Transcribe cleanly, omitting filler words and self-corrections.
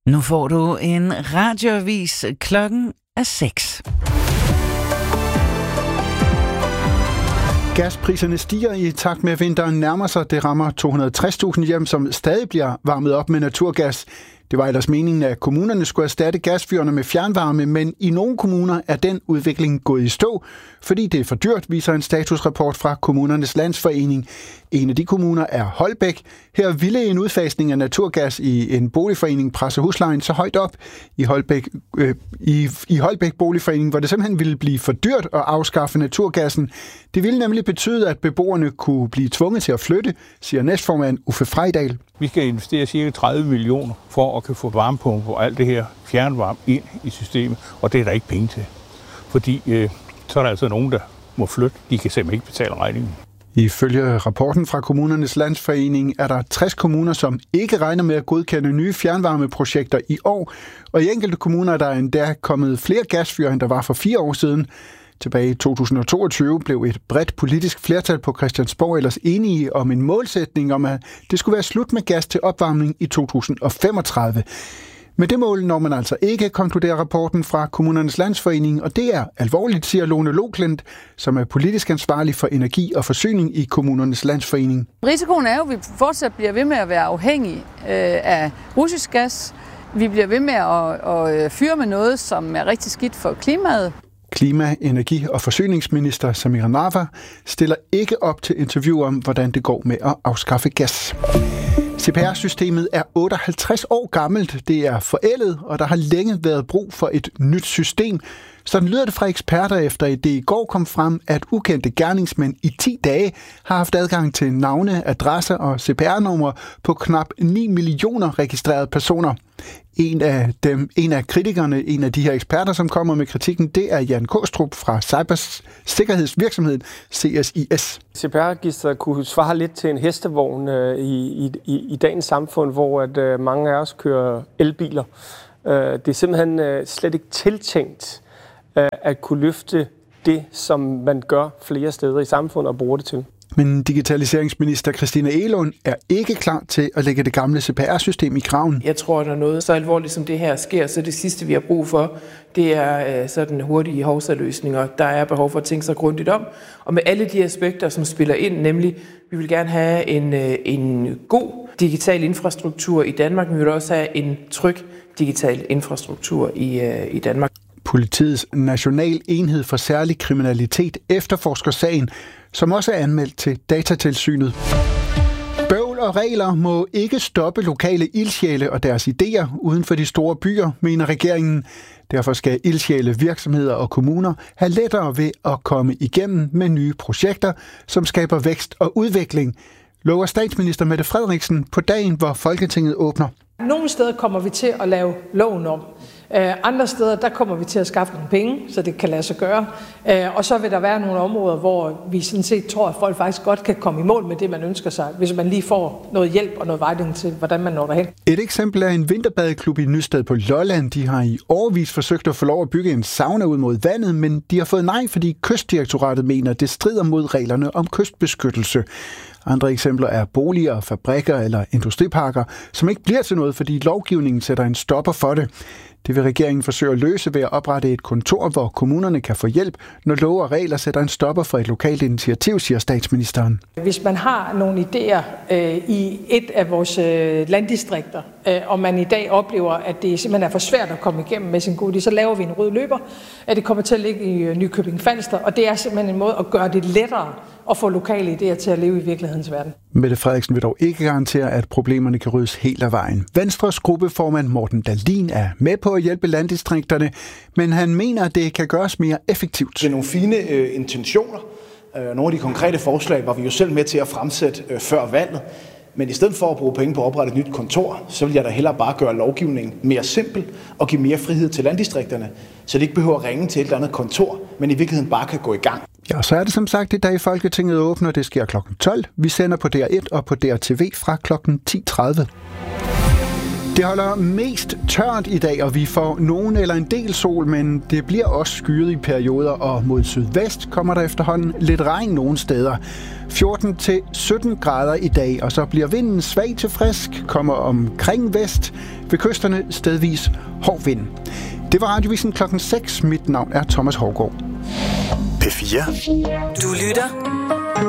Nu får du en radioavis. Klokken er 6. Gaspriserne stiger i takt med, at vinteren nærmer sig. Det rammer 260.000 hjem, som stadig bliver varmet op med naturgas. Det var ellers meningen, at kommunerne skulle erstatte gasfyrene med fjernvarme, men i nogle kommuner er den udvikling gået i stå, fordi det er for dyrt, viser en statusrapport fra Kommunernes Landsforening. En af de kommuner er Holbæk. Her ville en udfasning af naturgas i en boligforening presse huslejen så højt op i Holbæk Boligforening, hvor det simpelthen ville blive for dyrt at afskaffe naturgassen. Det ville nemlig betyde, at beboerne kunne blive tvunget til at flytte, siger næstformand Uffe Frejdal. Vi skal investere ca. 30 millioner for at kunne få varmepumper og alt det her fjernvarme ind i systemet, og det er der ikke penge til. Fordi så er der altså nogen, der må flytte. De kan simpelthen ikke betale regningen. Ifølge rapporten fra Kommunernes Landsforening er der 60 kommuner, som ikke regner med at godkende nye fjernvarmeprojekter i år, og i enkelte kommuner er der endda kommet flere gasfyr, end der var for 4 år siden. Tilbage i 2022 blev et bredt politisk flertal på Christiansborg ellers enige om en målsætning om, at det skulle være slut med gas til opvarmning i 2035. Men det mål når man altså ikke, konkluderer rapporten fra Kommunernes Landsforening, og det er alvorligt, siger Lone Loklendt, som er politisk ansvarlig for energi og forsyning i Kommunernes Landsforening. Risikoen er jo, at vi fortsat bliver ved med at være afhængige af russisk gas. Vi bliver ved med at fyre med noget, som er rigtig skidt for klimaet. Klima-, energi- og forsyningsminister Samira Nawa stiller ikke op til interview om, hvordan det går med at afskaffe gas. CPR-systemet er 58 år gammelt, det er forældet, og der har længe været brug for et nyt system. Sådan lyder det fra eksperter efter, at det i går kom frem, at ukendte gerningsmænd i 10 dage har haft adgang til navne, adresser og CPR-numre på knap 9 millioner registrerede personer. En af kritikerne, en af de her eksperter, som kommer med kritikken, det er Jan Kaastrup fra cybersikkerhedsvirksomheden CSIS. CPR-registeret kunne svare lidt til en hestevogn i dagens samfund, hvor at mange af os kører elbiler. Det er simpelthen slet ikke tiltænkt at kunne løfte det, som man gør flere steder i samfundet og bruger det til. Men digitaliseringsminister Christina Egelund er ikke klar til at lægge det gamle CPR-system i graven. Jeg tror, at når noget så alvorligt som det her sker, så det sidste, vi har brug for, det er sådan hurtige hovsaløsninger. Der er behov for at tænke sig grundigt om. Og med alle de aspekter, som spiller ind, nemlig, vi vil gerne have en god digital infrastruktur i Danmark, men vi vil også have en tryg digital infrastruktur i Danmark. Politiets National Enhed for Særlig Kriminalitet efterforsker sagen, som også er anmeldt til Datatilsynet. Bøvl og regler må ikke stoppe lokale ildsjæle og deres idéer uden for de store byer, mener regeringen. Derfor skal ildsjæle, virksomheder og kommuner have lettere ved at komme igennem med nye projekter, som skaber vækst og udvikling, lover statsminister Mette Frederiksen på dagen, hvor Folketinget åbner. Nogle steder kommer vi til at lave loven om. Andre steder, der kommer vi til at skaffe nogle penge, så det kan lade sig gøre. Og så vil der være nogle områder, hvor vi sådan set tror, at folk faktisk godt kan komme i mål med det, man ønsker sig, hvis man lige får noget hjælp og noget vejledning til, hvordan man når derhen. Et eksempel er en vinterbadeklub i Nysted på Lolland. De har i årevis forsøgt at få lov at bygge en sauna ud mod vandet, men de har fået nej, fordi Kystdirektoratet mener, at det strider mod reglerne om kystbeskyttelse. Andre eksempler er boliger, fabrikker eller industriparker, som ikke bliver til noget, fordi lovgivningen sætter en stopper for det. Det vil regeringen forsøge at løse ved at oprette et kontor, hvor kommunerne kan få hjælp, når love og regler sætter en stopper for et lokalt initiativ, siger statsministeren. Hvis man har nogle idéer i et af vores landdistrikter, og man i dag oplever, at det simpelthen er for svært at komme igennem med sin gode idé, så laver vi en rød løber, at det kommer til at ligge i Nykøbing Falster, og det er simpelthen en måde at gøre det lettere at få lokale idéer til at leve i virkelighedens verden. Mette Frederiksen vil dog ikke garantere, at problemerne kan ryddes helt af vejen. Venstres gruppeformand Morten Dahlin er med på at hjælpe landdistrikterne, men han mener, at det kan gøres mere effektivt. Det er nogle fine intentioner. Nogle af de konkrete forslag var vi jo selv med til at fremsætte før valget. Men i stedet for at bruge penge på at oprette et nyt kontor, så vil jeg da hellere bare gøre lovgivningen mere simpel og give mere frihed til landdistrikterne, så det ikke behøver at ringe til et eller andet kontor, men i virkeligheden bare kan gå i gang. Ja, så er det som sagt i dag Folketinget åbner. Det sker kl. 12. Vi sender på DR1 og på DRTV fra kl. 10.30. Det holder mest tørt i dag, og vi får nogen eller en del sol, men det bliver også skyet i perioder, og mod sydvest kommer der efterhånden lidt regn nogle steder. 14-17 grader i dag, og så bliver vinden svag til frisk, kommer omkring vest, ved kysterne stedvis hård vind. Det var Radiovisen klokken 6. Mit navn er Thomas Haugaard. P4. Du lytter